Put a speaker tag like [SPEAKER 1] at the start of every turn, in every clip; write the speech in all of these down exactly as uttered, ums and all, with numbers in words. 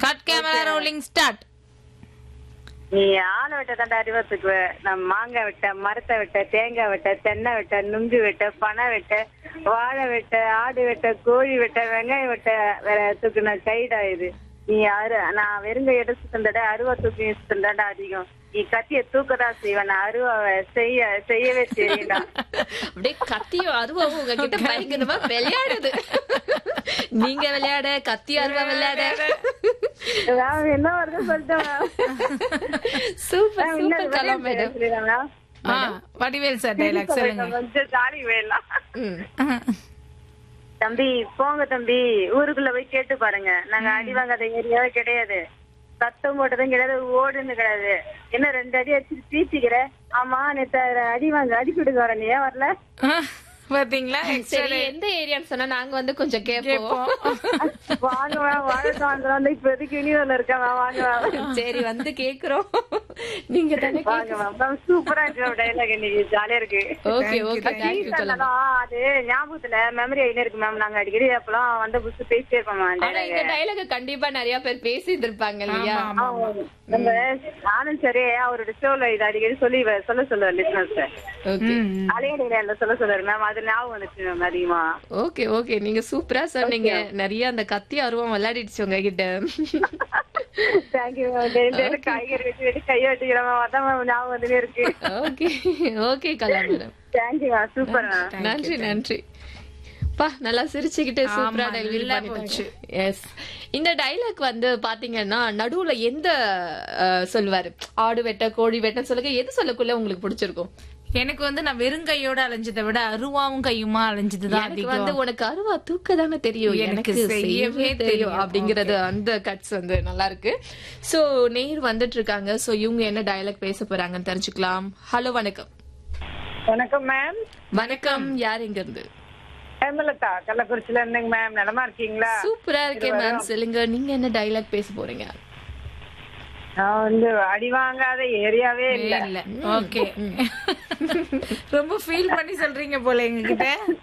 [SPEAKER 1] Cut camera rolling start.
[SPEAKER 2] நீ ஆனை வெட்ட தாண்டா அறிவத்துக்கு நான் மாங்காய் வெட்ட, மரத்தை வெட்ட, தேங்காய் வெட்ட, தென்னை வெட்ட, நுங்கு வெட்ட, பனை வெட்ட, வாழை வெட்ட, ஆடு வெட்ட, கோழி வெட்ட, வெங்காயம் வெட்ட வேற தூக்கு நான் கைடா இது. நீ அரு நான் வெறுங்க எடுத்து தந்தாடா அருவா தூக்கி தந்தாடா அதிகம். நீ கத்திய தூக்கதான் செய்வேன், நான் அருவாவை செய்ய செய்யவே தெரியல.
[SPEAKER 3] அப்படியே கத்தியும் அருவாவும் உங்ககிட்ட பயங்கரமா விளையாடுது. நீங்க விளையாட கத்தி அருவா விளையாட
[SPEAKER 2] என்ன வருது சொல்லிட்டேன்.
[SPEAKER 3] சூப்பர் சூப்பர் கலா மேடம்.
[SPEAKER 1] வடிவேல் சார் டைலாக் சொல்லுங்க.
[SPEAKER 2] கொஞ்சம் ஜாலி வேலாம். தம்பி போங்க தம்பி, ஊருக்குள்ள போய் கேட்டு பாருங்க, நாங்க அடி வாங்காத ஏரியாவே கிடையாது, சத்தம் போட்டதும் கிடையாது, ஓடுன்னு கிடையாது. என்ன ரெண்டு அடி அடிச்சு பீச்சிக்கிற? ஆமா நேத்து அடி வாங்க அடி கொடுக்க வர, நீ ஏன் வரல?
[SPEAKER 1] பாத்தீங்களா?
[SPEAKER 3] சரி, எந்த ஏரியான்னு சொன்னா நாங்க வந்து கொஞ்சம் கேட்போம்.
[SPEAKER 2] வாங்க வாழ்க்கை வாங்குறோம், இப்ப எதுக்கு இனியூர்ல இருக்கேன், வாங்க.
[SPEAKER 3] சரி வந்து கேக்குறோம். நீங்க தானே
[SPEAKER 2] வாங்க. சூப்பரா இருக்கு டைலாக், இன்னைக்கு ஜாலியா இருக்கு.
[SPEAKER 3] Okay okay thank you.
[SPEAKER 2] அது ஞாபகத்துல மெமரி ஆயினே இருக்கு மேம். நாங்க அடிக்கடி அப்பெல்லாம் வந்து புதுசு பேசிட்டே இருப்போம்.
[SPEAKER 3] ஆனா இந்த டைலாக் கண்டிப்பா நிறைய பேர் பேசி இருப்பாங்க இல்லையா?
[SPEAKER 2] நம்ம நானும் சரி அவரோட ஷோல இது அடிக்கடி சொல்லி சொல்ல சொல்லுவார் லிசனர்ஸ். அலையடையில சொல்ல சொல்லுவாரு மேம், அது ஞாபகம் வந்துச்சு மேம் அதிகமா.
[SPEAKER 3] ஓகே ஓகே நீங்க சூப்பரா சொன்னீங்க. நிறைய அந்த கத்தி அருவம் விளையாடிடுச்சு உங்ககிட்ட.
[SPEAKER 2] Thank you ma'am. காய்கறி வெட்டி வெட்டி கையை வெட்டிக்கிறோம், அதான் மேம் ஞாபகம் வந்துட்டே இருக்கு.
[SPEAKER 3] ஓகே ஓகே கலா madam.
[SPEAKER 2] Thank you ma'am, super ma'am.
[SPEAKER 3] நன்றி நன்றி. பா நல்லா சிரிச்சுக்கிட்டு சூப்பரா டெலிவரி பண்ணிட்டாங்க. எஸ், இந்த டைலாக் வந்து பாத்தீங்கன்னா நடுவுல எந்த சொல்லுவாரு, ஆடு வெட்ட கோழி வெட்ட சொல்லுங்க, எது சொல்லக்குள்ள உங்களுக்கு பிடிச்சிருக்கும்?
[SPEAKER 1] எனக்கு வந்து நான் வெறுங்கையோட அலைஞ்சதை விட அருவாவும் கையுமா அலைஞ்சதுதான்
[SPEAKER 3] எனக்கு வந்து உனக்கு அருவா தூக்க தானே தெரியும், எனக்கு செய்யவே தெரியும் அப்படிங்கறது அந்த கட்ஸ் வந்து நல்லா இருக்கு. சோ நேர் வந்துட்டு இருக்காங்க. சோ இவங்க என்ன டயலாக் பேச போறாங்கன்னு தெரிஞ்சுக்கலாம். ஹலோ வணக்கம்.
[SPEAKER 2] வணக்கம் மேம்.
[SPEAKER 3] வணக்கம், யார் எங்க இருந்து?
[SPEAKER 2] ஹேமலதா, கள்ளக்குறிச்சில இருந்துங்க மேம். நலமா இருக்கீங்களா?
[SPEAKER 3] சூப்பரா இருக்கேன் மேம். சொல்லுங்க, நீங்க என்ன டயலாக் பேச போறீங்க?
[SPEAKER 2] நான் வந்து அடி வாங்காத ஏரியாவே இல்ல.
[SPEAKER 1] இல்ல. ஓகே, ரொம்ப ஃபீல் பண்ணி சொல்றீங்க போல எங்ககிட்ட.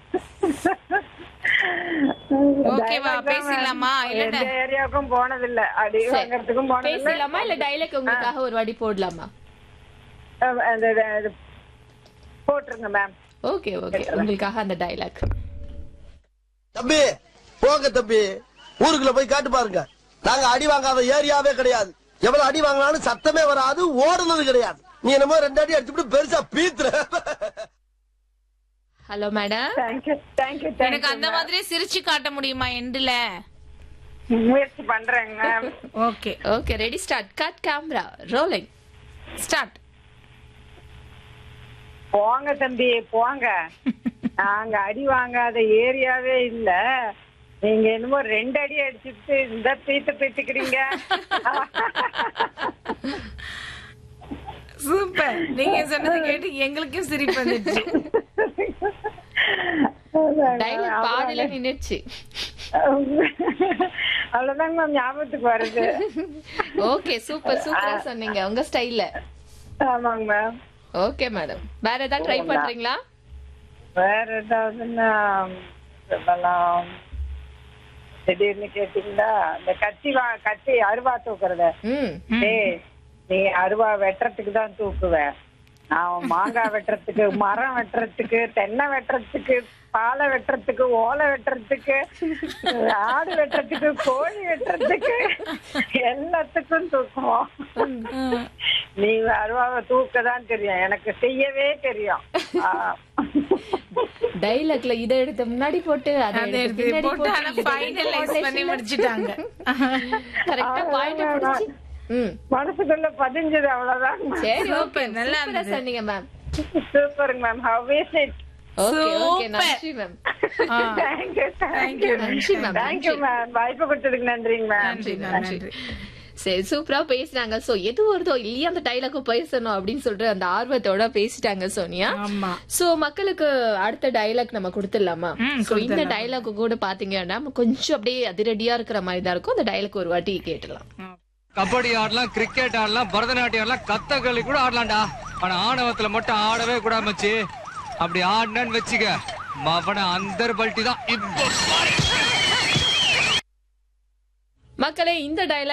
[SPEAKER 1] ஓகேவா, பேசலாமா?
[SPEAKER 2] எந்த ஏரியாவுக்கும் போனது இல்ல, அடி வாங்கறதுக்கும் போனது இல்ல.
[SPEAKER 3] பேசலாமா இல்ல டைலாக் உங்களுக்காக ஒரு வாட்டி போடலாமா?
[SPEAKER 2] போட்டுருங்க மேம்.
[SPEAKER 3] ஓகே ஓகே உங்களுக்காக அந்த டைலாக்.
[SPEAKER 4] தம்பி போங்க தம்பி, ஊருக்குள்ள போய் காட்டு பாருங்க, நாங்க அடி வாங்காத ஏரியாவே கிடையாது. எவ்வளவு அடி வாங்கினாலும் சத்தமே வராது, ஓடுனது கிடையாது. நீ என்னமோ ரெண்டு அடி அடிச்சுட்டு பெருசா பீத்துற.
[SPEAKER 3] Hello madam.
[SPEAKER 2] Thank you thank you.
[SPEAKER 1] எனக்கு அந்த மாதிரி சிரிச்சு காட்ட முடியுமா எண்டுல?
[SPEAKER 2] முயற்சி பண்றேங்க ma'am.
[SPEAKER 1] Okay
[SPEAKER 3] okay ready start. Cut camera rolling
[SPEAKER 1] start.
[SPEAKER 2] போங்க தம்பி போங்க, நாங்க அடி வாங்காத ஏரியாவே இல்ல, நீங்க என்னமோ ரெண்டு அடி அடிச்சுட்டு இந்த பீத்த பீத்துக்கிறீங்க.
[SPEAKER 1] சூப்பர். நீங்க சொன்னது கேட்டு எங்களுக்கும் சிரிப்பு வந்துச்சு.
[SPEAKER 3] டைலாக் பாதியில நின்னுச்சு.
[SPEAKER 2] அவ்வளவுதாங்க மேம் ஞாபகத்துக்கு வருது.
[SPEAKER 3] ஓகே சூப்பர் சூப்பரா சொன்னீங்க உங்க ஸ்டைல்ல.
[SPEAKER 2] ஆமாங்க மேம்.
[SPEAKER 3] ஓகே மேடம், வேற ஏதாவது ட்ரை பண்றீங்களா?
[SPEAKER 2] வேற ஏதாவதுன்னா சொல்லலாம். திடீர்னு கேட்டீங்களா, இந்த கத்தி வா கத்தி அருவா தூக்குறத, டேய் நீ அருவா வெட்டுறதுக்கு தான் தூக்குவேன், நான் மாங்காய் வெட்டுறதுக்கு, மரம் வெட்டுறதுக்கு, தென்னை வெட்டுறதுக்கு, பாலை வெட்டுறதுக்கு, ஓலை வெட்டுறதுக்கு, ஆடு வெட்டுறதுக்கு, கோழி வெட்டுறதுக்கு, எல்லாத்துக்கும் தூக்குவோம். நீ அருவாவை தூக்கதான் தெரியும், எனக்கு செய்யவே தெரியும்.
[SPEAKER 3] டைலாக்ல இத எடுத்து முன்னாடி போட்டு அதை எடுத்து பின்னாடி போட்டு
[SPEAKER 1] ஆனா ஃபைனலைஸ் பண்ணி முடிச்சிட்டாங்க.
[SPEAKER 3] கரெக்ட்டா பாயிண்ட் பிடிச்சி
[SPEAKER 2] மனசுக்குள்ள பதிஞ்சது, அவ்வளவுதான்.
[SPEAKER 3] சரி ஓகே,
[SPEAKER 1] நல்லா
[SPEAKER 3] சொன்னீங்க மேம்.
[SPEAKER 2] சூப்பருங்க ma'am. How is it?
[SPEAKER 3] Okay okay நன்றி மேம்.
[SPEAKER 2] தேங்க்யூ தேங்க்யூ
[SPEAKER 3] நன்றி மேம்.
[SPEAKER 2] Thank you ma'am. வாய்ப்பு கொடுத்ததுக்கு நன்றிங்க மேம்.
[SPEAKER 1] நன்றி நன்றி.
[SPEAKER 3] சரி சூப்பரா பேசினாங்க. சோ எது வருதோ இல்லையா அந்த டைலாக்கும் பேசணும் அப்படின்னு சொல்லிட்டு அந்த ஆர்வத்தோட பேசிட்டாங்க சோனியா. சோ மக்களுக்கு அடுத்த டைலாக் நம்ம கொடுத்துடலாமா? சோ இந்த டைலாக் கூட பாத்தீங்கன்னா கொஞ்சம் அப்படியே அதிரடியா இருக்கிற மாதிரி தான் இருக்கும். அந்த டைலாக் ஒரு வாட்டி கேட்டலாம்.
[SPEAKER 5] கபடி ஆடலாம், கிரிக்கெட் ஆடலாம், பரதநாட்டியம் ஆடலாம், கத்தகளி கூட ஆடலாம்டா. ஆனா ஆணவத்துல மட்டும் ஆடவே கூட மச்சி. அப்படி ஆடினு வச்சுக்க மவன அந்தர் பல்ட்டி தான். இப்போ
[SPEAKER 3] மக்களே இந்த டைலாக்